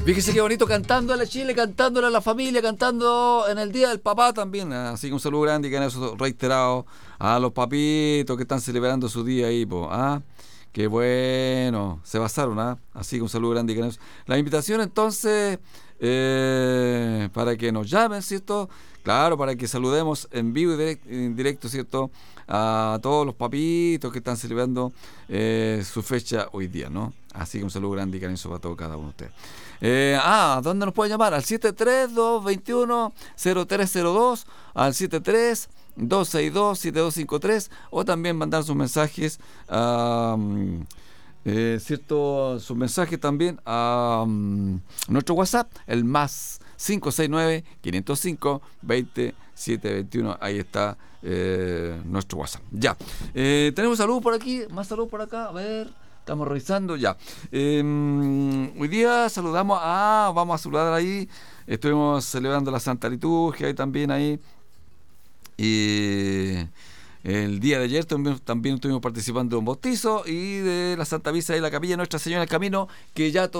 Fíjese qué bonito cantando a la Chile, cantándole a la familia, cantando en el Día del Papá también. Así que un saludo grande y que han eso reiterado a los papitos que están celebrando su día ahí, po. Qué bueno, se basaron, así que un saludo grande y que han eso. La invitación entonces para que nos llamen, ¿cierto? Claro, para que saludemos en vivo y en directo, ¿cierto? A todos los papitos que están celebrando su fecha hoy día, ¿no? Así que un saludo grande y cariñoso para todos cada uno de ustedes. ¿Dónde nos pueden llamar? Al 73221-0302, al 73262-7253, o también mandar sus mensajes sus mensajes también a nuestro WhatsApp, el más 569-505-2721. Ahí está nuestro WhatsApp. Ya. Tenemos salud por aquí, más salud por acá. A ver, estamos revisando ya. Hoy día vamos a saludar ahí. Estuvimos celebrando la Santa Liturgia y también ahí. El día de ayer también estuvimos participando de un bautizo y de la Santa Misa de la Capilla Nuestra Señora del Camino, que ya